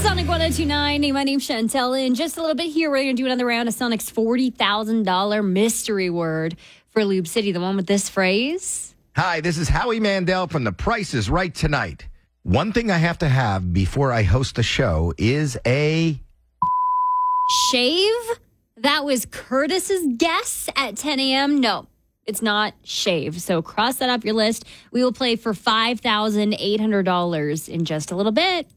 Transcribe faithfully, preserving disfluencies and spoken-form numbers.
Sonic one oh two point nine. My name's Chantel. In just a little bit here, we're going to do another round of Sonic's forty thousand dollars mystery word for Lube City, the one with this phrase. Hi, this is Howie Mandel from The Price is Right Tonight. One thing I have to have before I host the show is a... Shave? That was Curtis's guess at ten a.m. No, it's not shave. So cross that off your list. We will play for five thousand eight hundred dollars in just a little bit.